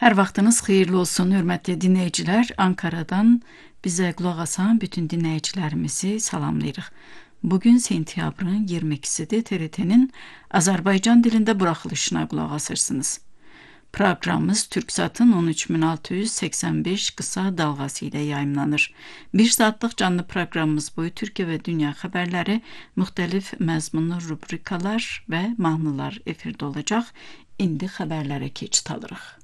Hər vaxtınız xeyirli olsun, hörmətli dinləyicilər. Ankaradan bizə qulaq asan bütün dinləyicilərimizi salamlayırıq. Bugün sentyabrın 22-sidir. TRT-nin Azərbaycan dilində buraxılışına qulaq asırsınız. Proqramımız Türksatın 13685 qısa dalğası ilə yayımlanır. 1 saatlıq canlı proqramımız boyu Türkiyə və dünya xəbərləri, müxtəlif məzmunlu rubrikalar və mahnılar efirdə olacaq. İndi xəbərlərə keçid alırıq.